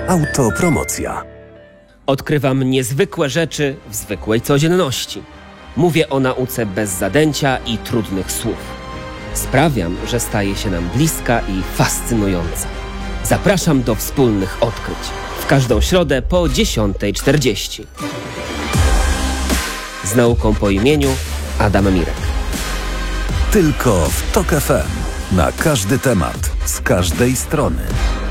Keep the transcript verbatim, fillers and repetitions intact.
Autopromocja. Odkrywam niezwykłe rzeczy w zwykłej codzienności. Mówię o nauce bez zadęcia i trudnych słów. Sprawiam, że staje się nam bliska i fascynująca. Zapraszam do wspólnych odkryć. W każdą środę po dziesiątej czterdzieści. Z nauką po imieniu Adam Mirek. Tylko w Tok F M. Na każdy temat, z każdej strony.